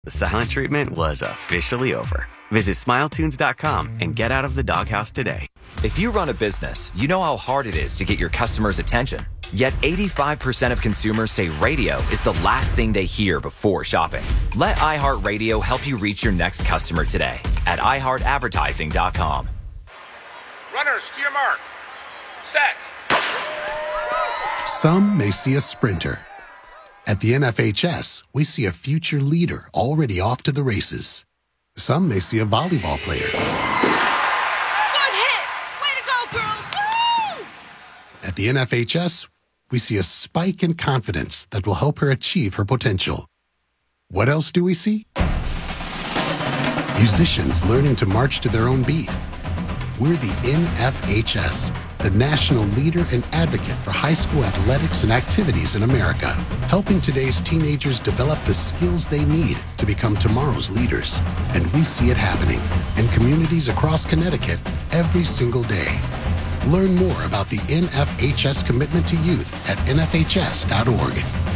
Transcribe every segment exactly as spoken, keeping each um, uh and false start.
The silent treatment was officially over. Visit Smile Tunes dot com and get out of the doghouse today. If you run a business, you know how hard it is to get your customers' attention. Yet eighty-five percent of consumers say radio is the last thing they hear before shopping. Let iHeartRadio help you reach your next customer today at i heart advertising dot com. Runners, to your mark. Set. Some may see a sprinter. At the N F H S, we see a future leader already off to the races. Some may see a volleyball player. Good hit! Way to go, girls! Woo! At the N F H S, we see a spike in confidence that will help her achieve her potential. What else do we see? Musicians learning to march to their own beat. We're the N F H S, the national leader and advocate for high school athletics and activities in America, helping today's teenagers develop the skills they need to become tomorrow's leaders. And we see it happening in communities across Connecticut every single day. Learn more about the N F H S commitment to youth at N F H S dot org.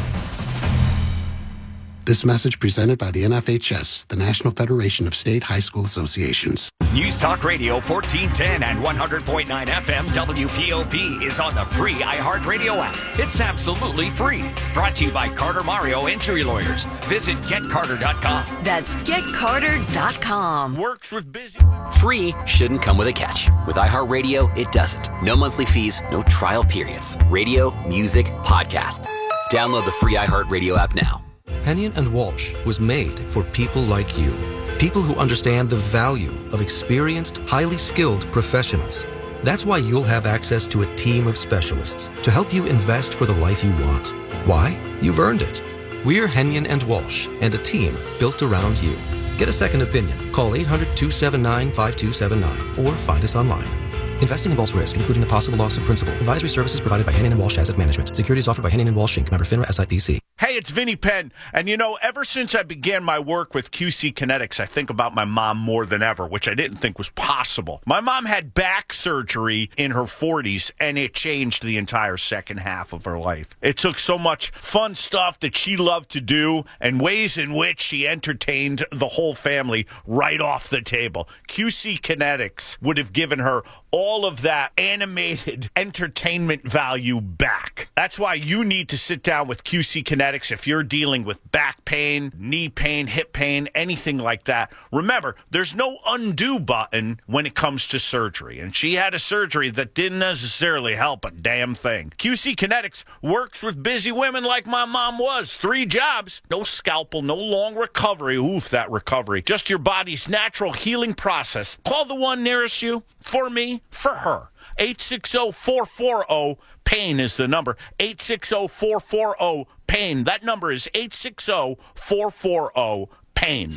This message presented by the N F H S, the National Federation of State High School Associations. News Talk Radio fourteen ten and one hundred point nine F M W P O P is on the free iHeartRadio app. It's absolutely free. Brought to you by Carter Mario Injury Lawyers. Visit get carter dot com. That's get carter dot com. Works with busy. Free shouldn't come with a catch. With iHeartRadio, it doesn't. No monthly fees, no trial periods. Radio, music, podcasts. Download the free iHeartRadio app now. Hennion and Walsh was made for people like you. People who understand the value of experienced, highly skilled professionals. That's why you'll have access to a team of specialists to help you invest for the life you want. Why? You've earned it. We're Hennion and Walsh, and a team built around you. Get a second opinion. Call eight hundred, two seven nine, five two seven nine or find us online. Investing involves risk, including the possible loss of principal. Advisory services provided by Hennion and Walsh Asset Management. Securities offered by Hennion and Walsh, Incorporated. Member FINRA S I P C. Hey, it's Vinny Penn. And you know, ever since I began my work with Q C Kinetics, I think about my mom more than ever, which I didn't think was possible. My mom had back surgery in her forties, and it changed the entire second half of her life. It took so much fun stuff that she loved to do and ways in which she entertained the whole family right off the table. Q C Kinetics would have given her all of that animated entertainment value back. That's why you need to sit down with Q C Kinetics if you're dealing with back pain, knee pain, hip pain, anything like that. Remember, there's no undo button when it comes to surgery, and she had a surgery that didn't necessarily help a damn thing. Q C Kinetics works with busy women like my mom was. Three jobs, no scalpel, no long recovery. Oof, that recovery. Just your body's natural healing process. Call the one nearest you. For me, for her. eight six zero, four four zero, PAIN is the number. eight six zero, four four zero, PAIN. That number is eight six zero, four four zero, PAIN.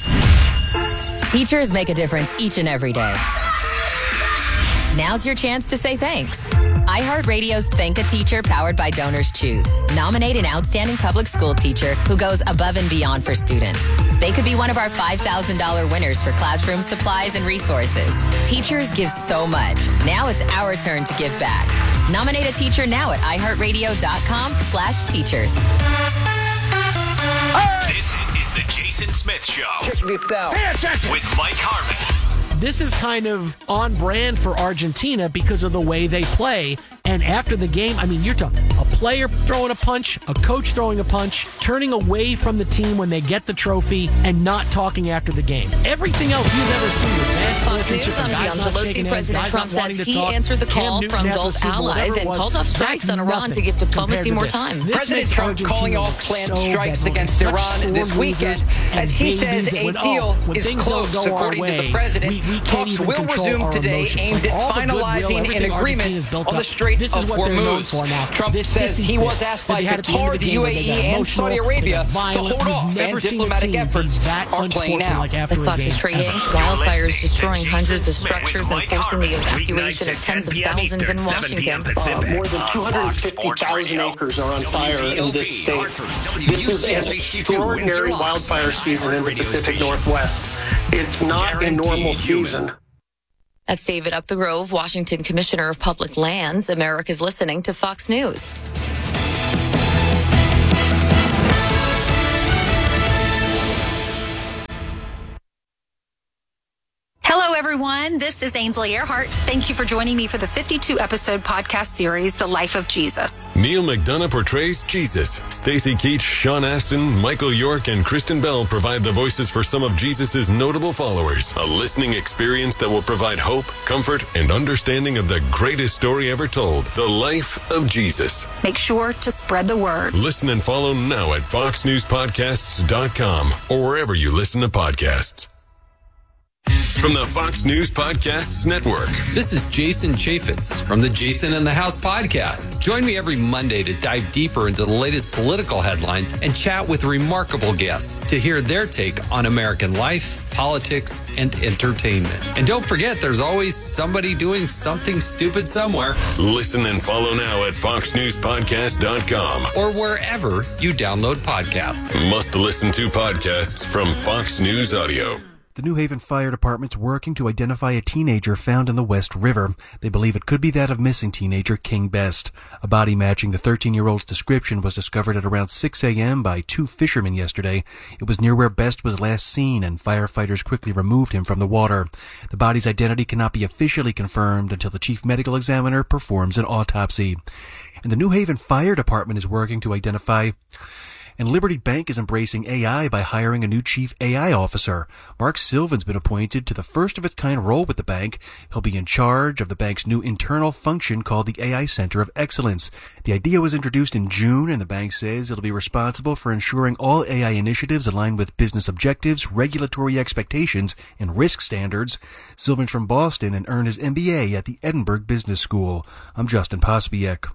Teachers make a difference each and every day. Now's your chance to say thanks. iHeartRadio's Thank a Teacher, powered by Donors Choose. Nominate an outstanding public school teacher who goes above and beyond for students. They could be one of our five thousand dollars winners for classroom supplies and resources. Teachers give so much. Now it's our turn to give back. Nominate a teacher now at iHeartRadio.com slash teachers. This is the Jason Smith Show. Check this out. With Mike Harmon. This is kind of on brand for Argentina because of the way they play. And after the game, I mean, you're talking a player throwing a punch, a coach throwing a punch, turning away from the team when they get the trophy, and not talking after the game. Everything else you've ever seen with bad sportsmanship, on guys not Pelosi, shaking hands, President guys Trump not wanting says to he talk. answered the Cam call Newton from after the Gulf Super Bowl, allies whatever it and was. called off strikes That's on Iran nothing to give diplomacy compared to more this. time. This President makes Trump Argentina calling off look planned so strikes bad. against Such Iran sore this losers weekend, and as he babies says that a when, oh, deal when is things don't close, go our according to way, the president. we, we can't Talks even will control resume our today, emotions. aimed at All the goodwill, finalizing an everything agreement Argentina's built on the up, Strait this is of what they're known Hormuz. for now. Trump This says hissy he fit was asked that by they had at the end Qatar, of the game U A when they E, got and emotional, Saudi they got Arabia to violent. hold We've off, never and seen a diplomatic team efforts be that are playing unsportsmanlike out. after As a Fox game is trading, ever. wildfires destroying Jason hundreds of Smith structures with and Mike forcing the Harmon. evacuation of Weeknights at tens of ten p.m. thousands in Eastern, seven p.m. Washington. Pacific. Uh, more than on two hundred fifty Fox Sports thousand Radio. acres are on fire in this state. Hartford, This is an W U C S H D two, extraordinary Windsor Locks, wildfire season in the radio Pacific station. Northwest. It's not a normal Guaranteed season. human. That's David Up the Grove, Washington Commissioner of Public Lands. America's listening to Fox News. everyone. This is Ainsley Earhart. Thank you for joining me for the fifty-two episode podcast series, The Life of Jesus. Neil McDonough portrays Jesus. Stacey Keach, Sean Astin, Michael York, and Kristen Bell provide the voices for some of Jesus' notable followers. A listening experience that will provide hope, comfort, and understanding of the greatest story ever told, The Life of Jesus. Make sure to spread the word. Listen and follow now at fox news podcasts dot com or wherever you listen to podcasts. From the Fox News Podcasts Network. This is Jason Chaffetz from the Jason in the House podcast. Join me every Monday to dive deeper into the latest political headlines and chat with remarkable guests to hear their take on American life, politics, and entertainment. And don't forget, there's always somebody doing something stupid somewhere. Listen and follow now at fox news podcast dot com or wherever you download podcasts. Must listen to podcasts from Fox News Audio. The New Haven Fire Department's working to identify a teenager found in the West River. They believe it could be that of missing teenager King Best. A body matching the thirteen-year-old's description was discovered at around six a.m. by two fishermen yesterday. It was near where Best was last seen, and firefighters quickly removed him from the water. The body's identity cannot be officially confirmed until the chief medical examiner performs an autopsy. And the New Haven Fire Department is working to identify... And Liberty Bank is embracing A I by hiring a new chief A I officer. Mark Sylvan's been appointed to the first-of-its-kind role with the bank. He'll be in charge of the bank's new internal function called the A I Center of Excellence. The idea was introduced in June, and the bank says it'll be responsible for ensuring all A I initiatives align with business objectives, regulatory expectations, and risk standards. Sylvan's from Boston and earned his M B A at the Edinburgh Business School. I'm Justin Pospiek.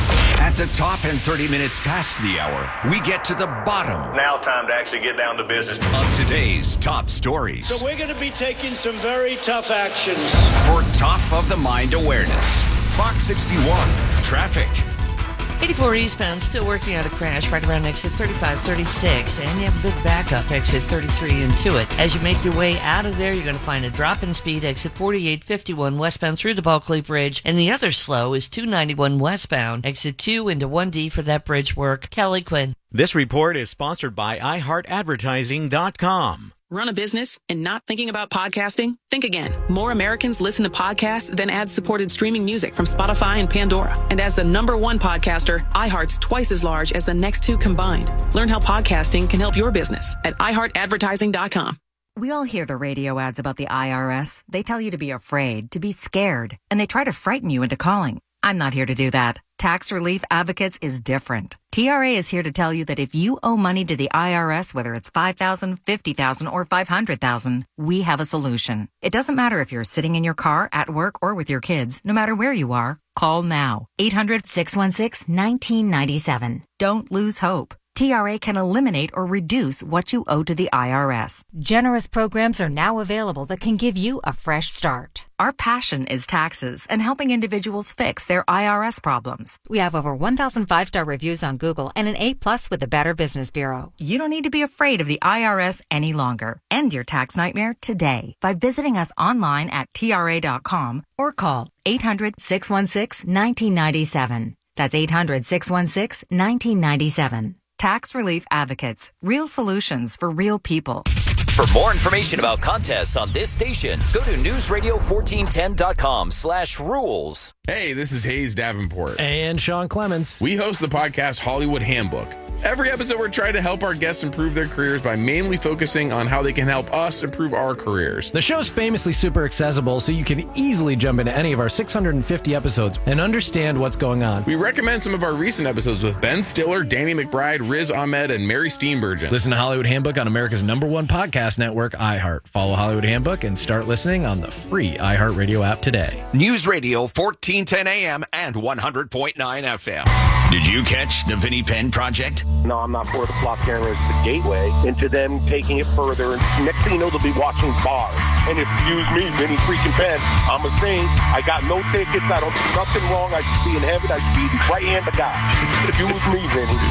At the top and thirty minutes past the hour, we get to the bottom. Now time to actually get down to business. Of today's top stories. So we're going to be taking some very tough actions. For top of the mind awareness, Fox sixty-one, traffic. eighty-four eastbound, still working on a crash right around exit thirty-five thirty-six, and you have a big backup exit thirty-three into it. As you make your way out of there, you're going to find a drop in speed exit forty-eight fifty-one westbound through the Bulkley Bridge, and the other slow is two ninety-one westbound, exit two into one D for that bridge work. Kelly Quinn. This report is sponsored by i heart advertising dot com. Run a business and not thinking about podcasting? Think again. More Americans listen to podcasts than ad-supported streaming music from Spotify and Pandora. And as the number one podcaster, iHeart's twice as large as the next two combined. Learn how podcasting can help your business at i heart advertising dot com. We all hear the radio ads about the I R S. They tell you to be afraid, to be scared, and they try to frighten you into calling. I'm not here to do that. Tax Relief Advocates is different. T R A is here to tell you that if you owe money to the I R S, whether it's five thousand dollars, fifty thousand dollars, or five hundred thousand dollars, we have a solution. It doesn't matter if you're sitting in your car, at work, or with your kids. No matter where you are, call now. eight hundred, six one six, one nine nine seven. Don't lose hope. T R A can eliminate or reduce what you owe to the I R S. Generous programs are now available that can give you a fresh start. Our passion is taxes and helping individuals fix their I R S problems. We have over one thousand five-star reviews on Google and an A plus with the Better Business Bureau. You don't need to be afraid of the I R S any longer. End your tax nightmare today by visiting us online at T R A dot com or call eight hundred, six one six, one nine nine seven. That's eight hundred, six one six, one nine nine seven. Tax Relief Advocates. Real solutions for real people. For more information about contests on this station, go to newsradio fourteen ten dot com slash rules. Hey, this is Hayes Davenport. And Sean Clements. We host the podcast Hollywood Handbook. Every episode, we're trying to help our guests improve their careers by mainly focusing on how they can help us improve our careers. The show's famously super accessible, so you can easily jump into any of our six hundred fifty episodes and understand what's going on. We recommend some of our recent episodes with Ben Stiller, Danny McBride, Riz Ahmed, and Mary Steenburgen. Listen to Hollywood Handbook on America's number one podcast network, iHeart. Follow Hollywood Handbook and start listening on the free iHeartRadio app today. News Radio fourteen ten A M and one hundred point nine F M. Did you catch the Vinnie Penn Project? No, I'm not for the flock cameras, the gateway into them taking it further. And next thing you know, they'll be watching bars. And if you use me, Vinnie freaking Penn, I'm a saint. I got no tickets. I don't do nothing wrong. I should be in heaven. I should be the right hand of God. Use me, Vinnie.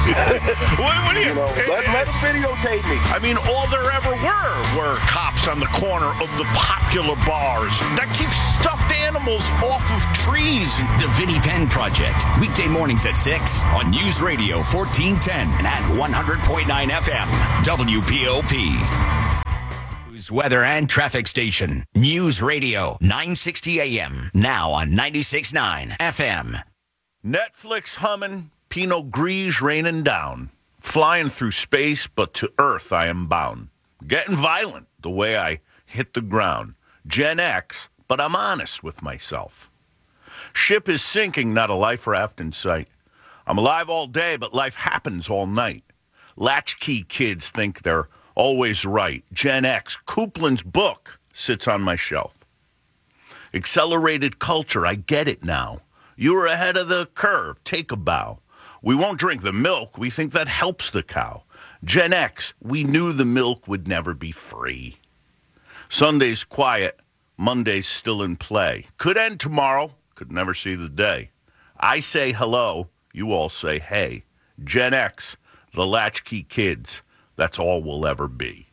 what, what do you, you know? Let, let them videotape me. I mean, all there ever were were cops on the corner of the popular bars that keep stuffed animals off of trees. The Vinnie Penn Project, weekday mornings at six on News Radio fourteen ten and at one hundred point nine F M, W P O P. News, weather, and traffic station. News Radio, nine sixty A M. Now on ninety-six point nine F M. Netflix humming, Pinot Gris raining down. Flying through space, but to Earth I am bound. Getting violent the way I hit the ground. Gen X, but I'm honest with myself. Ship is sinking, not a life raft in sight. I'm alive all day, but life happens all night. Latchkey kids think they're always right. Gen X, Kuplin's book sits on my shelf. Accelerated culture, I get it now. You were ahead of the curve, take a bow. We won't drink the milk, we think that helps the cow. Gen X, we knew the milk would never be free. Sunday's quiet, Monday's still in play. Could end tomorrow, could never see the day. I say hello, you all say hey. Gen X, the latchkey kids, that's all we'll ever be.